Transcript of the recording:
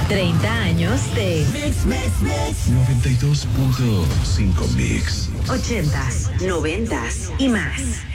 30 años de Mix. 92.5 Mix. 80s, 90s y más.